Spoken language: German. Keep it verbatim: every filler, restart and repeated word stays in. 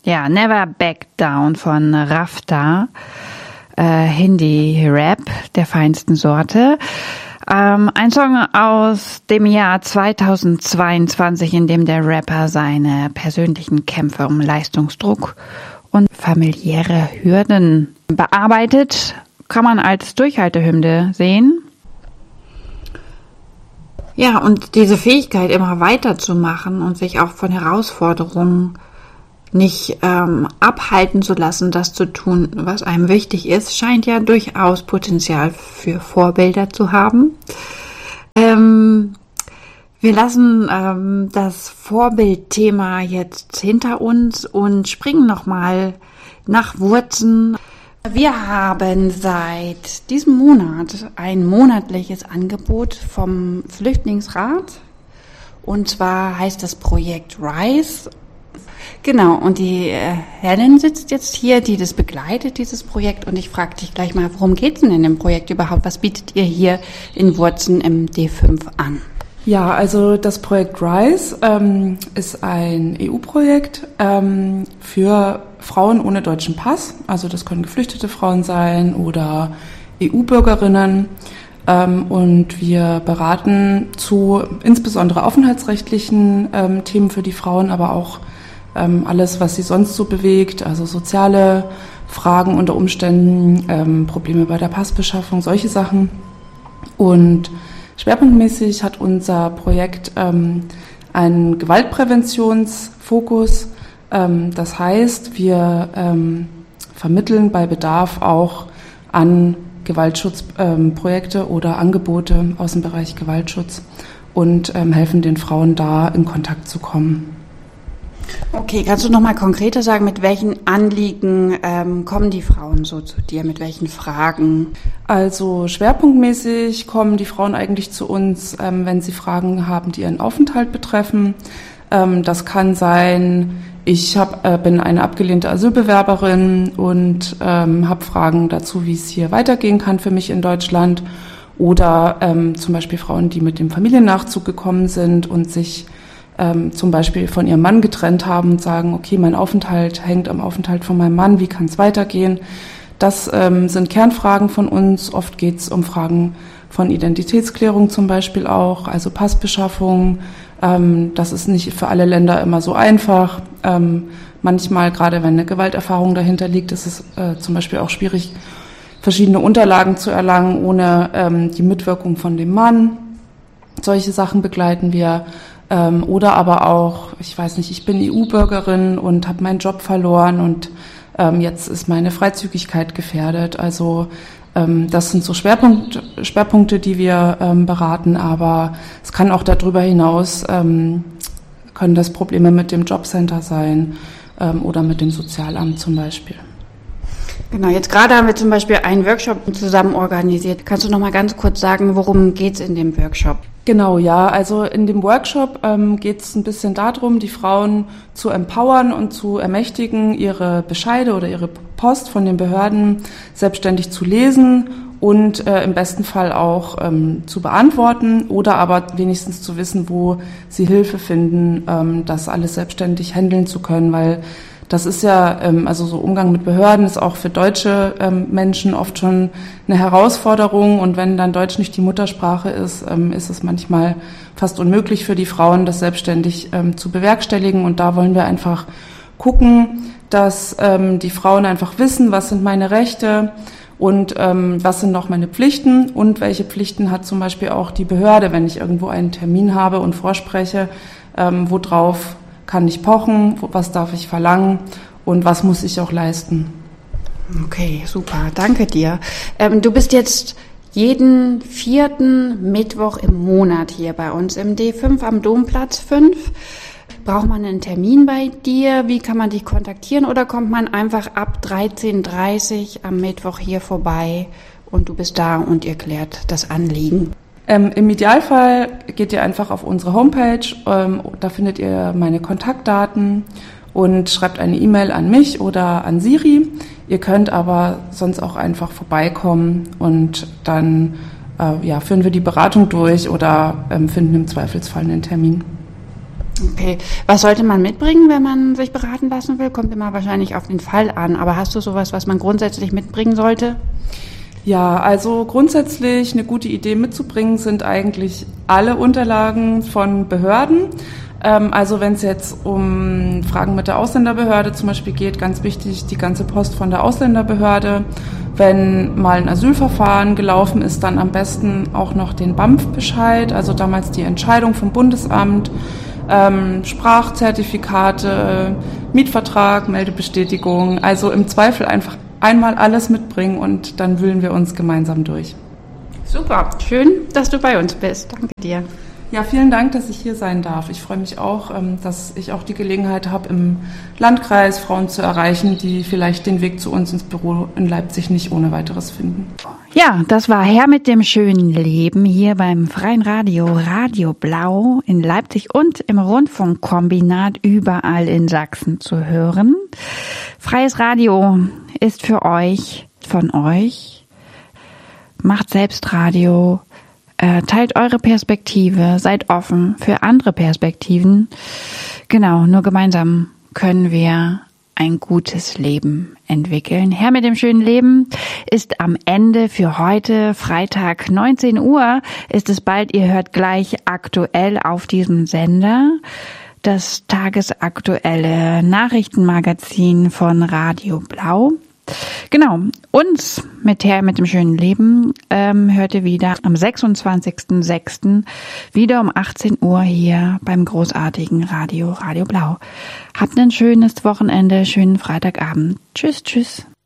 Ja, Never Back Down von Rafta, äh, Hindi-Rap der feinsten Sorte. Ähm, ein Song aus dem Jahr zweitausendzweiundzwanzig, in dem der Rapper seine persönlichen Kämpfe um Leistungsdruck und familiäre Hürden bearbeitet, kann man als Durchhaltehymne sehen. Ja, und diese Fähigkeit, immer weiterzumachen und sich auch von Herausforderungen nicht ähm, abhalten zu lassen, das zu tun, was einem wichtig ist, scheint ja durchaus Potenzial für Vorbilder zu haben. Ähm, wir lassen ähm, das Vorbildthema jetzt hinter uns und springen nochmal nach Wurzen. Wir haben seit diesem Monat ein monatliches Angebot vom Flüchtlingsrat, und zwar heißt das Projekt RISE. Genau, und die äh, Helen sitzt jetzt hier, die das begleitet, dieses Projekt, und ich frage dich gleich mal, worum geht's denn in dem Projekt überhaupt? Was bietet ihr hier in Wurzen im D fünf an? Ja, also das Projekt RISE ähm, ist ein E U-Projekt ähm, für Frauen ohne deutschen Pass. Also das können geflüchtete Frauen sein oder E U-Bürgerinnen. Ähm, und wir beraten zu insbesondere aufenthaltsrechtlichen ähm, Themen für die Frauen, aber auch ähm, alles, was sie sonst so bewegt, also soziale Fragen unter Umständen, ähm, Probleme bei der Passbeschaffung, solche Sachen. Und schwerpunktmäßig hat unser Projekt ähm, einen Gewaltpräventionsfokus. Ähm, das heißt, wir ähm, vermitteln bei Bedarf auch an Gewaltschutzprojekte ähm, oder Angebote aus dem Bereich Gewaltschutz und ähm, helfen den Frauen da in Kontakt zu kommen. Okay, kannst du noch mal konkreter sagen, mit welchen Anliegen ähm, kommen die Frauen so zu dir, mit welchen Fragen? Also schwerpunktmäßig kommen die Frauen eigentlich zu uns, ähm, wenn sie Fragen haben, die ihren Aufenthalt betreffen. Ähm, das kann sein, ich hab, äh, bin eine abgelehnte Asylbewerberin und ähm, habe Fragen dazu, wie es hier weitergehen kann für mich in Deutschland. Oder ähm, zum Beispiel Frauen, die mit dem Familiennachzug gekommen sind und sich ähm, zum Beispiel von ihrem Mann getrennt haben und sagen, okay, mein Aufenthalt hängt am Aufenthalt von meinem Mann, wie kann es weitergehen? Das ähm, sind Kernfragen von uns. Oft geht es um Fragen von Identitätsklärung zum Beispiel auch, also Passbeschaffung. Ähm, das ist nicht für alle Länder immer so einfach. Ähm, manchmal, gerade wenn eine Gewalterfahrung dahinter liegt, ist es äh, zum Beispiel auch schwierig, verschiedene Unterlagen zu erlangen, ohne ähm, die Mitwirkung von dem Mann. Solche Sachen begleiten wir. Ähm, oder aber auch, ich weiß nicht, ich bin E U-Bürgerin und habe meinen Job verloren und ähm, jetzt ist meine Freizügigkeit gefährdet. Also ähm, das sind so Schwerpunkt, Schwerpunkte, die wir ähm, beraten, aber es kann auch darüber hinaus, ähm, können das Probleme mit dem Jobcenter sein ähm, oder mit dem Sozialamt zum Beispiel. Genau, jetzt gerade haben wir zum Beispiel einen Workshop zusammen organisiert. Kannst du noch mal ganz kurz sagen, worum geht's in dem Workshop? Genau, ja. Also in dem Workshop ähm, geht es ein bisschen darum, die Frauen zu empowern und zu ermächtigen, ihre Bescheide oder ihre Post von den Behörden selbstständig zu lesen und äh, im besten Fall auch ähm, zu beantworten oder aber wenigstens zu wissen, wo sie Hilfe finden, ähm, das alles selbstständig handeln zu können, weil das ist ja, ähm, also so Umgang mit Behörden ist auch für deutsche ähm, Menschen oft schon eine Herausforderung. Und wenn dann Deutsch nicht die Muttersprache ist, ähm, ist es manchmal fast unmöglich für die Frauen, das selbstständig ähm, zu bewerkstelligen. Und da wollen wir einfach gucken, dass ähm, die Frauen einfach wissen, was sind meine Rechte und ähm, was sind noch meine Pflichten und welche Pflichten hat zum Beispiel auch die Behörde, wenn ich irgendwo einen Termin habe und vorspreche, ähm, worauf kann ich pochen, was darf ich verlangen und was muss ich auch leisten. Okay, super, danke dir. Ähm, du bist jetzt jeden vierten Mittwoch im Monat hier bei uns im D fünf am Domplatz fünf. Braucht man einen Termin bei dir? Wie kann man dich kontaktieren? Oder kommt man einfach ab dreizehn Uhr dreißig am Mittwoch hier vorbei und du bist da und ihr klärt das Anliegen? Ähm, Im Idealfall geht ihr einfach auf unsere Homepage, ähm, da findet ihr meine Kontaktdaten und schreibt eine E-Mail an mich oder an Siri. Ihr könnt aber sonst auch einfach vorbeikommen und dann äh, ja, führen wir die Beratung durch oder ähm, finden im Zweifelsfall einen Termin. Okay, was sollte man mitbringen, wenn man sich beraten lassen will? Kommt immer wahrscheinlich auf den Fall an, aber hast du sowas, was man grundsätzlich mitbringen sollte? Ja, also grundsätzlich eine gute Idee mitzubringen sind eigentlich alle Unterlagen von Behörden. Ähm, also wenn es jetzt um Fragen mit der Ausländerbehörde zum Beispiel geht, ganz wichtig, die ganze Post von der Ausländerbehörde. Wenn mal ein Asylverfahren gelaufen ist, dann am besten auch noch den B A M F-Bescheid, also damals die Entscheidung vom Bundesamt, ähm, Sprachzertifikate, Mietvertrag, Meldebestätigung, also im Zweifel einfach einmal alles mitbringen und dann wühlen wir uns gemeinsam durch. Super, schön, dass du bei uns bist. Danke dir. Ja, vielen Dank, dass ich hier sein darf. Ich freue mich auch, dass ich auch die Gelegenheit habe, im Landkreis Frauen zu erreichen, die vielleicht den Weg zu uns ins Büro in Leipzig nicht ohne weiteres finden. Ja, das war Herr mit dem schönen Leben hier beim Freien Radio, Radio Blau in Leipzig und im Rundfunkkombinat überall in Sachsen zu hören. Freies Radio ist für euch, von euch. Macht selbst Radio. Teilt eure Perspektive, seid offen für andere Perspektiven. Genau, nur gemeinsam können wir ein gutes Leben entwickeln. Herr mit dem schönen Leben ist am Ende für heute, Freitag neunzehn Uhr, ist es bald. Ihr hört gleich aktuell auf diesem Sender das tagesaktuelle Nachrichtenmagazin von Radio Blau. Genau, uns mit Herr mit dem schönen Leben ähm, hört ihr wieder am sechsundzwanzigsten sechsten wieder um achtzehn Uhr hier beim großartigen Radio, Radio Blau. Habt ein schönes Wochenende, schönen Freitagabend. Tschüss, tschüss.